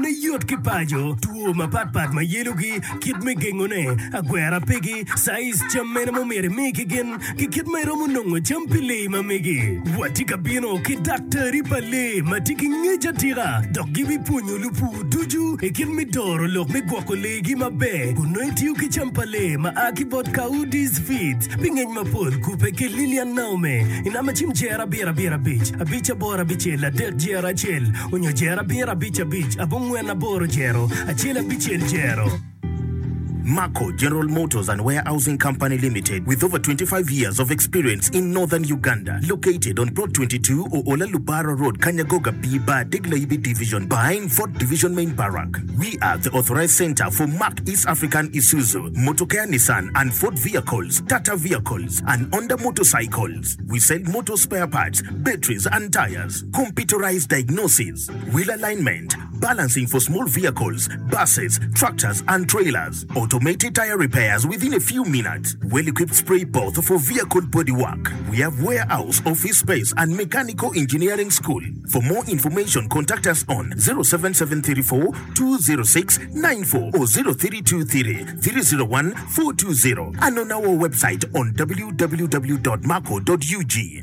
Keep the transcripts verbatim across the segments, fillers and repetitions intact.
ne yot kipajo, tuo mapatpat mayelugi, kit megengone, agwera pigi, size chamena momere mekigin, kikit mayromo nongo champile mamegi. Watika bino ki daktari pale, matiki ngeja tira, dogibi punyo lupu duju, ekin midoro lok me gwako legi mabe, kunoy tiyo ki champale, ma aki vodka udis fit, pingeny mapol kupe ke Lilian Naume, inama chimjera bira bira beach, abicha bora bichela, der jera chel, unyo jera bira bicha beach, abongwena boro jero, achela bichel jero. Mako General Motors and Warehousing Company Limited, with over twenty-five years of experience in northern Uganda, located on Plot twenty-two Oola Lubara Road, Kanyagoga B, Digleibi Division, behind fourth Division Main Barrack. We are the authorized center for Mark East African Isuzu, Motocare Nissan and Ford vehicles, Tata vehicles, and Honda motorcycles. We sell motor spare parts, batteries and tires, computerized diagnosis, wheel alignment, balancing for small vehicles, buses, tractors and trailers, automated tire repairs within a few minutes, well-equipped spray booth for vehicle bodywork. We have warehouse, office space and mechanical engineering school. For more information, contact us on zero seven seven three four two zero six nine four or zero three two three three zero one four two zero and on our website on w w w dot marco dot u g.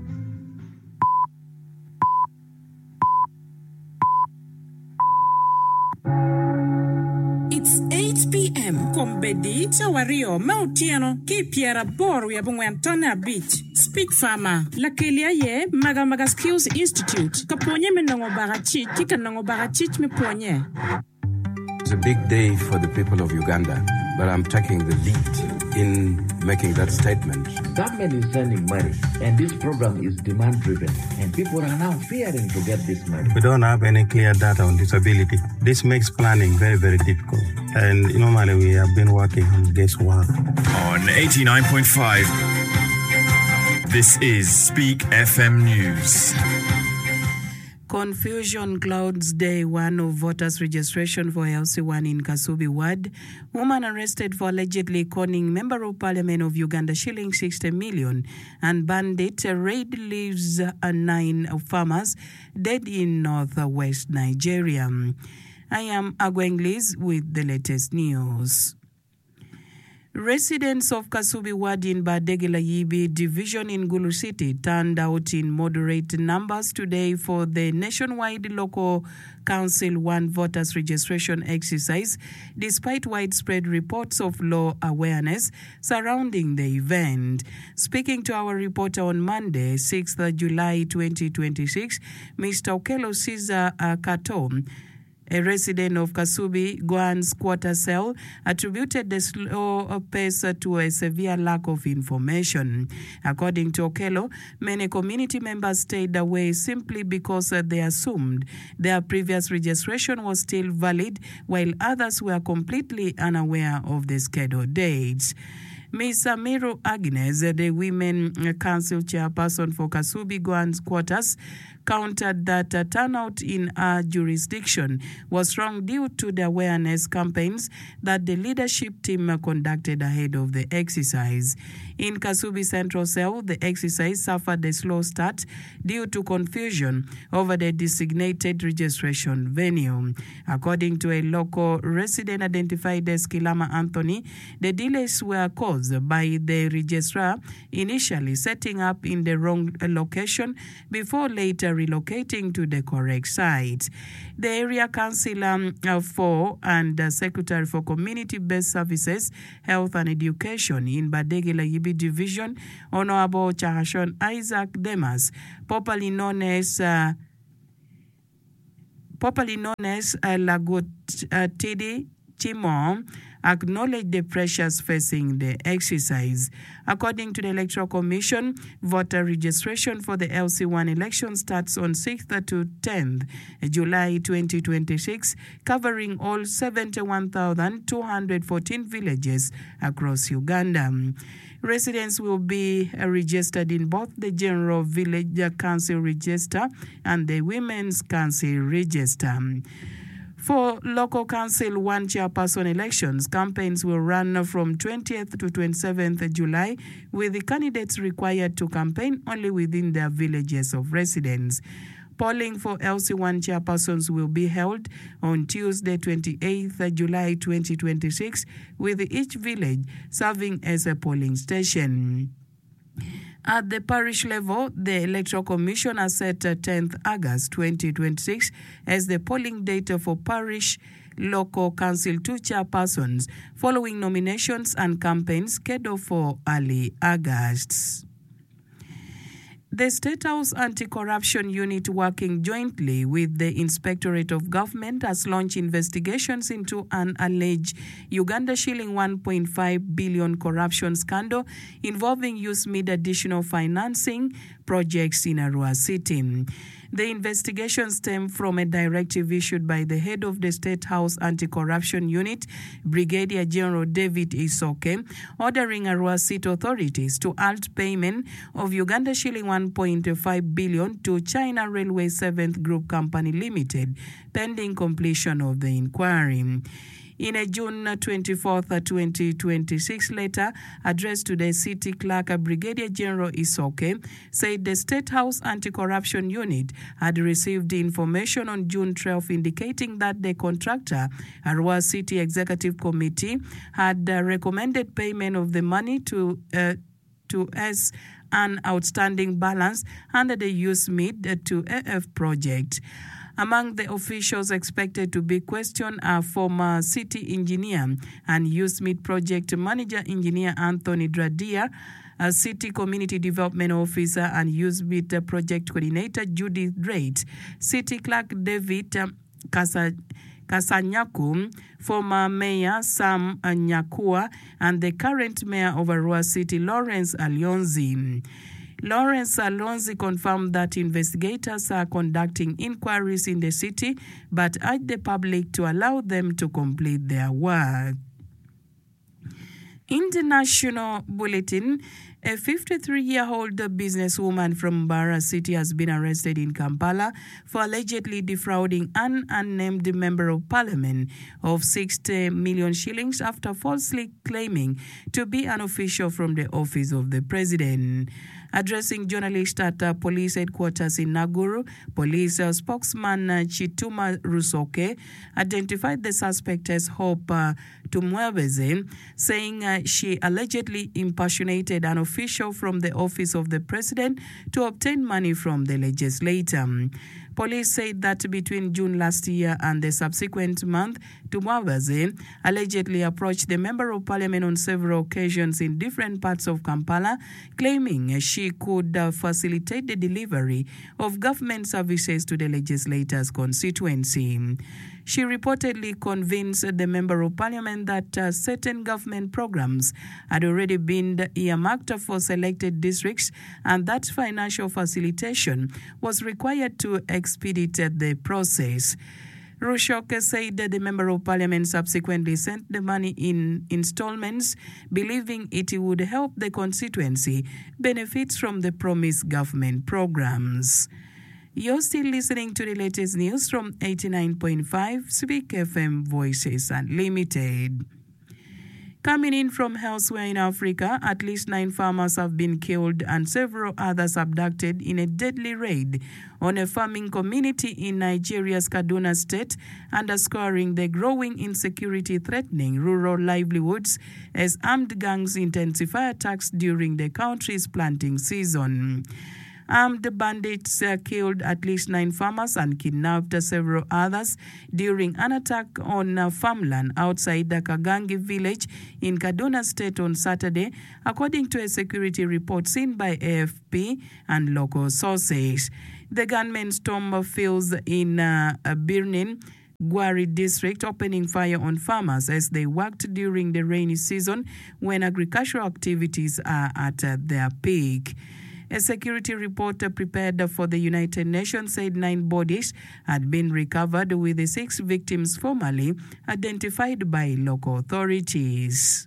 It's eight p.m. Kombedi Chawario Mautiano Ki Piera Boru Yabungwantona Beach Speak Farmer Lakelia Ye Maga Maga Skills Institute Kaponye Menongo Barachi Kikanongo Barachich Me Ponye. It's a big day for the people of Uganda, but I'm taking the lead in making that statement. Government is sending money, and this program is demand-driven, and people are now fearing to get this money. We don't have any clear data on disability. This makes planning very, very difficult. And normally we have been working on guesswork. On eighty-nine point five, this is Speak F M News. Confusion clouds day one of voters' registration for L C one in Kasubi Ward. Woman arrested for allegedly conning Member of Parliament of Uganda shilling sixty million. And bandit raid leaves uh, nine farmers dead in northwest Nigeria. I am Agwenglis with the latest news. Residents of Kasubi Ward in Badegelayibi division in Gulu City turned out in moderate numbers today for the nationwide local council one voters registration exercise, despite widespread reports of law awareness surrounding the event. Speaking to our reporter on Monday, sixth of July twenty twenty-six, Mister Okelo Caesar Kato, a resident of Kasubi, Gwan's quarter cell, attributed the slow pace to a severe lack of information. According to Okelo, many community members stayed away simply because they assumed their previous registration was still valid, while others were completely unaware of the scheduled dates. Miz Amiru Agnes, the Women Council chairperson for Kasubi Gwan's quarters, countered that uh, turnout in our jurisdiction was strong due to the awareness campaigns that the leadership team uh, conducted ahead of the exercise. In Kasubi Central Cell, the exercise suffered a slow start due to confusion over the designated registration venue. According to a local resident identified as Kilama Anthony, the delays were caused by the registrar initially setting up in the wrong location before later relocating to the correct site. The area councillor for and the secretary for community-based services, health and education in Badegelayibi division, Honorable Chahashon Isaac Demas, popularly known as uh, popularly known as uh, Lagot uh, Tidi Chimon, acknowledged the pressures facing the exercise. According to the Electoral Commission, voter registration for the L C one election starts on sixth to tenth July twenty twenty-six, covering all seventy-one thousand two hundred fourteen villages across Uganda. Residents will be registered in both the General Village Council Register and the Women's Council Register. For local council one chairperson elections, campaigns will run from twentieth to twenty-seventh July, with the candidates required to campaign only within their villages of residence. Polling for L C one chairpersons will be held on Tuesday, twenty-eighth of July twenty twenty-six, with each village serving as a polling station. At the parish level, the Electoral Commission has set tenth of August twenty twenty-six as the polling date for parish local council two chairpersons, following nominations and campaigns scheduled for early August. The State House Anti-Corruption Unit, working jointly with the Inspectorate of Government, has launched investigations into an alleged Uganda shilling one point five billion corruption scandal involving USMID additional financing projects in Arua City. The investigation stemmed from a directive issued by the head of the State House Anti-Corruption Unit, Brigadier General David Isoke, ordering Arua City authorities to halt payment of Uganda shilling one point five billion to China Railway seventh Group Company Limited, pending completion of the inquiry. In a June twenty-fourth, twenty twenty-six letter addressed to the City Clerk, Brigadier General Isoke said the State House Anti-Corruption Unit had received information on June twelfth indicating that the contractor, Arua City Executive Committee, had uh, recommended payment of the money to uh, to as an outstanding balance under the USMID to A F project. Among the officials expected to be questioned are former city engineer and USMID project manager engineer Anthony Dradia, a city community development officer and USMID project coordinator Judith Drake, city clerk David Kasa Kasanyaku, former mayor Sam Nyakua, and the current mayor of Arua City, Lawrence Alonzi. Lawrence Alonzi confirmed that investigators are conducting inquiries in the city, but urged the public to allow them to complete their work. International bulletin. A fifty-three-year-old businesswoman from Mbarara City has been arrested in Kampala for allegedly defrauding an unnamed member of parliament of sixty million shillings after falsely claiming to be an official from the office of the president. Addressing journalists at uh, police headquarters in Naguru, police uh, spokesman uh, Chituma Rusoke identified the suspect as Hope uh, Tumwebeze, saying uh, she allegedly impersonated an official from the office of the president to obtain money from the legislator. Police said that between June last year and the subsequent month, Tumwebeze allegedly approached the member of parliament on several occasions in different parts of Kampala, claiming she could uh, facilitate the delivery of government services to the legislator's constituency. She reportedly convinced the member of parliament that uh, certain government programs had already been earmarked for selected districts and that financial facilitation was required to expedite the process. Rushoke said that the member of parliament subsequently sent the money in installments, believing it would help the constituency benefit from the promised government programs. You're still listening to the latest news from eighty-nine point five Speak F M Voices Unlimited. Coming in from elsewhere in Africa, at least nine farmers have been killed and several others abducted in a deadly raid on a farming community in Nigeria's Kaduna State, underscoring the growing insecurity threatening rural livelihoods as armed gangs intensify attacks during the country's planting season. Armed bandits uh, killed at least nine farmers and kidnapped several others during an attack on uh, farmland outside the Kagangi village in Kaduna State on Saturday, according to a security report seen by A F P and local sources. The gunmen stormed fields in uh, Birnin, Gwari district, opening fire on farmers as they worked during the rainy season when agricultural activities are at uh, their peak. A security report prepared for the United Nations said nine bodies had been recovered, with the six victims formally identified by local authorities.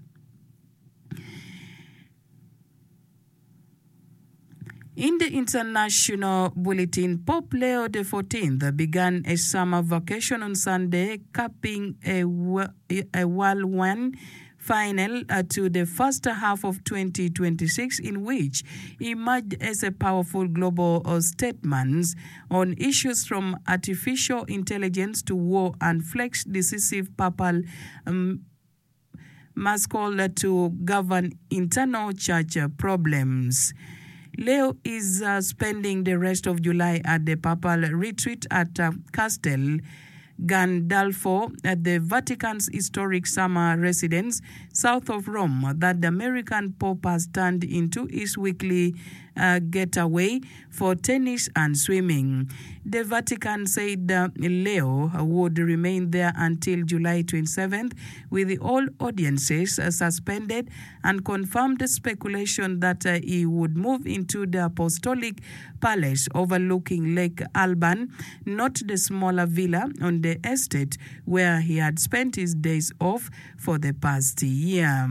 In the international bulletin, Pope Leo the fourteenth began a summer vacation on Sunday, capping a, a whirlwind final uh, to the first half of twenty twenty-six, in which he emerged as a powerful global uh, statement on issues from artificial intelligence to war and flex decisive papal um, mascol to govern internal church uh, problems. Leo is uh, spending the rest of July at the papal retreat at uh, Castel Gandolfo at the Vatican's historic summer residence south of Rome that the American Pope has turned into his weekly uh, getaway for tennis and swimming. The Vatican said uh, Leo would remain there until July twenty-seventh, with all audiences uh, suspended, and confirmed the speculation that uh, he would move into the Apostolic Palace overlooking Lake Alban, not the smaller villa on the estate where he had spent his days off for the past year.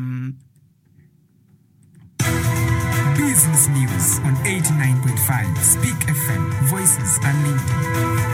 Business News on eighty-nine point five Speak F M, Voices Unlimited.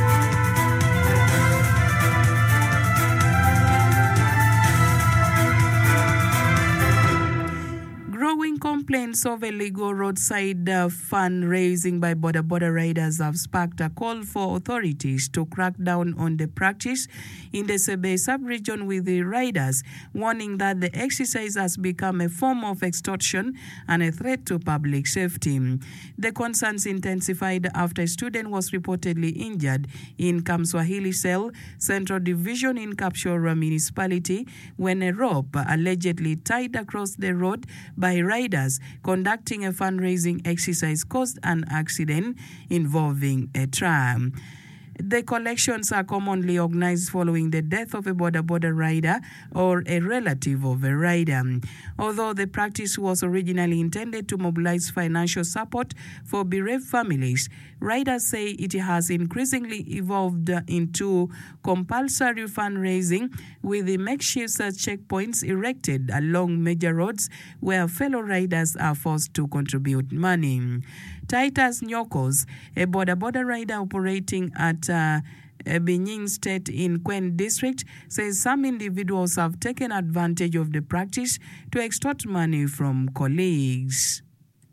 Growing complaints of illegal roadside uh, fundraising by border border riders have sparked a call for authorities to crack down on the practice in the Sebe sub-region, with the riders warning that the exercise has become a form of extortion and a threat to public safety. The concerns intensified after a student was reportedly injured in Kamswahili Cell, Central Division in Kapshora Municipality, when a rope allegedly tied across the road by riders conducting a fundraising exercise caused an accident involving a tram. The collections are commonly organized following the death of a border border rider or a relative of a rider. Although the practice was originally intended to mobilize financial support for bereaved families, riders say it has increasingly evolved into compulsory fundraising, with the makeshift checkpoints erected along major roads where fellow riders are forced to contribute money. Titus Nyokos, a border border rider operating at uh, Binying State in Kwen District, says some individuals have taken advantage of the practice to extort money from colleagues.